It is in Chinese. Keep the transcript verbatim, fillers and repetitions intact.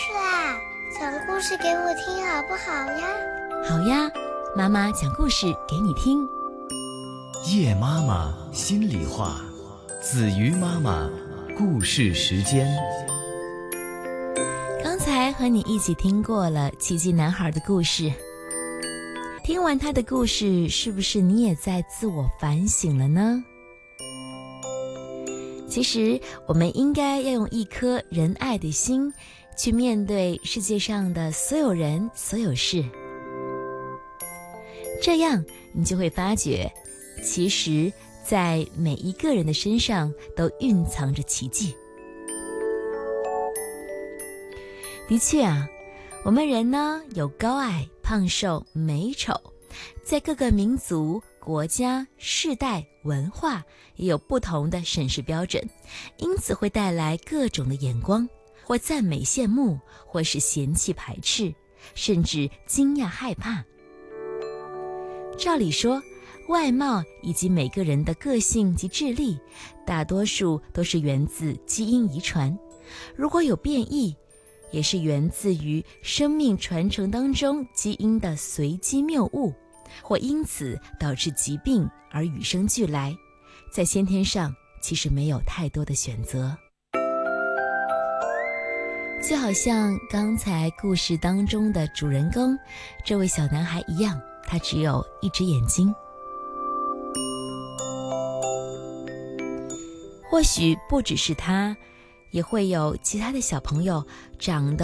事啦，讲故事给我听好不好呀？ 好呀，妈妈讲故事给你听。 叶妈妈心里话，子瑜妈妈故事时间。 刚才和你一起听过了奇迹男孩的故事，听完他的故事，是不是你也在自我反省了呢？其实我们应该要用一颗仁爱的心去面对世界上的所有人所有事，这样你就会发觉，其实在每一个人的身上都蕴藏着奇迹。的确啊，我们人呢有高矮、胖瘦、美丑，在各个民族、国家、世代、文化也有不同的审视标准，因此会带来各种的眼光，或赞美羡慕，或是嫌弃排斥，甚至惊讶害怕。照理说，外貌以及每个人的个性及智力，大多数都是源自基因遗传，如果有变异，也是源自于生命传承当中基因的随机谬误，或因此导致疾病而与生俱来，在先天上其实没有太多的选择。就好像刚才故事当中的主人公这位小男孩一样，他只有一只眼睛。或许不只是他，也会有其他的小朋友长得